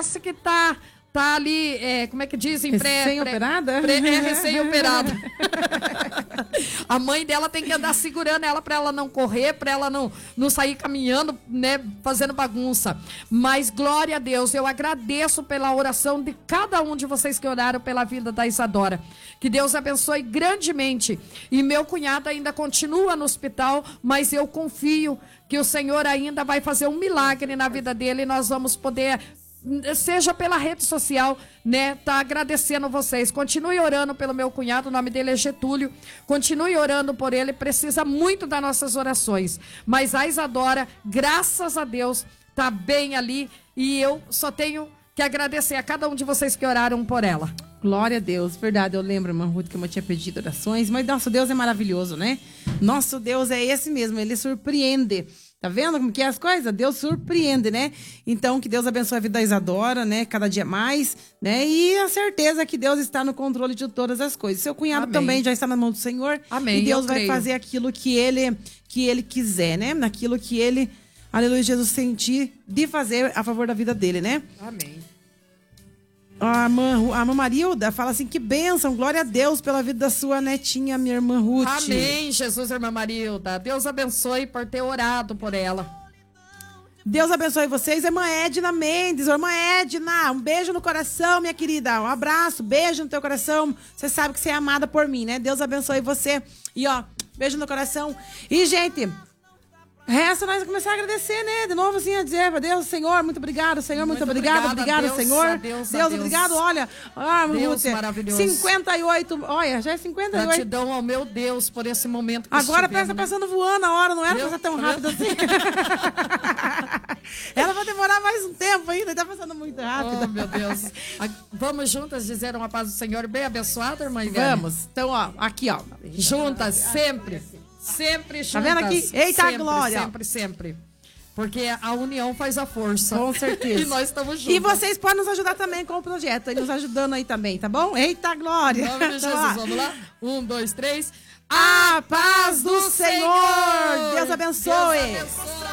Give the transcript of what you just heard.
parece que tá ali, como é que dizem? Recém-operada? Recém-operada. A mãe dela tem que andar segurando ela para ela não correr, para ela não sair caminhando, né, fazendo bagunça. Mas glória a Deus, eu agradeço pela oração de cada um de vocês que oraram pela vida da Isadora. Que Deus abençoe grandemente. E meu cunhado ainda continua no hospital, mas eu confio que o Senhor ainda vai fazer um milagre na vida dele e nós vamos poder, seja pela rede social, né, tá agradecendo vocês. Continue orando pelo meu cunhado, o nome dele é Getúlio. Continue orando por ele, precisa muito das nossas orações. Mas a Isadora, graças a Deus, tá bem ali e eu só tenho que agradecer a cada um de vocês que oraram por ela. Glória a Deus, verdade, eu lembro, irmã Ruth, que eu tinha pedido orações, mas nosso Deus é maravilhoso, né? Nosso Deus é esse mesmo, ele surpreende. Tá vendo como que é as coisas? Deus surpreende, né? Então, que Deus abençoe a vida da Isadora, né? Cada dia mais, né? E a certeza que Deus está no controle de todas as coisas. Seu cunhado também já está na mão do Senhor. Amém. E Deus vai fazer aquilo que ele quiser, né? Naquilo que ele, aleluia, Jesus, sentir de fazer a favor da vida dele, né? Amém. A irmã Marilda fala assim, que bênção, glória a Deus pela vida da sua netinha, minha irmã Ruth. Amém, Jesus, irmã Marilda. Deus abençoe por ter orado por ela. Deus abençoe vocês. Irmã Edna Mendes, irmã Edna, um beijo no coração, minha querida. Um abraço, beijo no teu coração. Você sabe que você é amada por mim, né? Deus abençoe você. E ó, beijo no coração. E, gente, resta nós começar a agradecer, né? De novo, assim, a dizer para Deus, Senhor, muito obrigado, Senhor, muito obrigado, Deus, Senhor. Deus, obrigado, olha. Deus Ruth, maravilhoso. 58, olha, já é 58. Gratidão ao meu Deus por esse momento que agora parece que tá passando voando a hora, não era Deus, passar tão rápido assim. Ela vai demorar mais um tempo ainda, tá passando muito rápido. Oh, meu Deus. Vamos juntas dizer uma paz do Senhor bem abençoada, irmã Ivete? Vamos. Então, ó, aqui, ó. Juntas, sempre. Sempre juntas. Tá vendo aqui? Eita, sempre, glória. Sempre. Porque a união faz a força. Com certeza. E nós estamos juntos. E vocês podem nos ajudar também com o projeto, aí nos ajudando aí também, tá bom? Eita, glória. Em nome de Jesus, vamos lá? 1, 2, 3. A paz do Senhor. Deus abençoe. Deus abençoe.